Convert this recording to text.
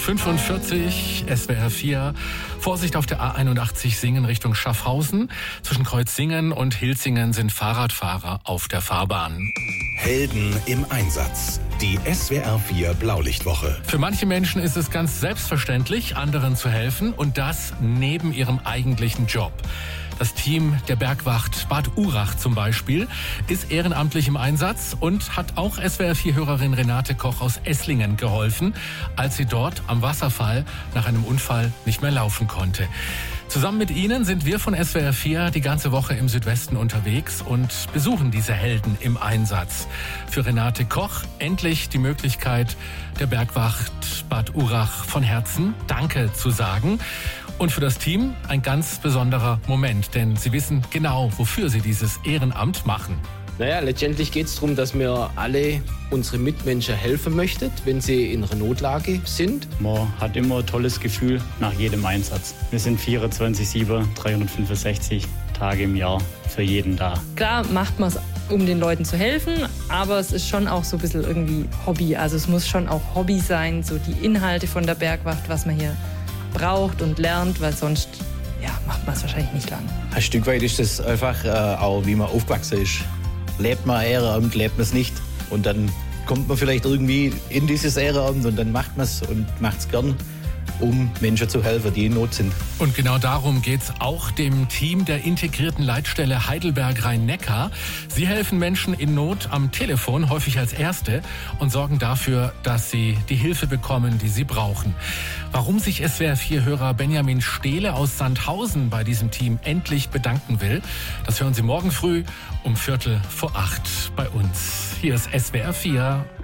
45, SWR 4. Vorsicht auf der A81 Singen Richtung Schaffhausen. Zwischen Kreuzsingen und Hilsingen sind Fahrradfahrer auf der Fahrbahn. Helden im Einsatz. Die SWR 4 Blaulichtwoche. Für manche Menschen ist es ganz selbstverständlich, anderen zu helfen, und das neben ihrem eigentlichen Job. Das Team der Bergwacht Bad Urach zum Beispiel ist ehrenamtlich im Einsatz und hat auch SWR4-Hörerin Renate Koch aus Esslingen geholfen, als sie dort am Wasserfall nach einem Unfall nicht mehr laufen konnte. Zusammen mit Ihnen sind wir von SWR4 die ganze Woche im Südwesten unterwegs und besuchen diese Helden im Einsatz. Für Renate Koch endlich die Möglichkeit, der Bergwacht Bad Urach von Herzen Danke zu sagen. Und für das Team ein ganz besonderer Moment, denn sie wissen genau, wofür sie dieses Ehrenamt machen. Naja, letztendlich geht es darum, dass wir alle unsere Mitmenschen helfen möchten, wenn sie in einer Notlage sind. Man hat immer ein tolles Gefühl nach jedem Einsatz. Wir sind 24/7, 365 Tage im Jahr für jeden da. Klar macht man es, um den Leuten zu helfen, aber es ist schon auch so ein bisschen irgendwie Hobby. Also es muss schon auch Hobby sein, so die Inhalte von der Bergwacht, was man hier braucht und lernt, weil sonst macht man es wahrscheinlich nicht lang. Ein Stück weit ist das einfach auch, wie man aufgewachsen ist. Lebt man Ehrenamt, lebt man es nicht. Und dann kommt man vielleicht irgendwie in dieses Ehrenamt und dann macht man es und macht es gern, um Menschen zu helfen, die in Not sind. Und genau darum geht's auch dem Team der integrierten Leitstelle Heidelberg-Rhein-Neckar. Sie helfen Menschen in Not am Telefon, häufig als Erste, und sorgen dafür, dass sie die Hilfe bekommen, die sie brauchen. Warum sich SWR4-Hörer Benjamin Stehle aus Sandhausen bei diesem Team endlich bedanken will, das hören Sie morgen früh um 7:45 bei uns. Hier ist SWR4.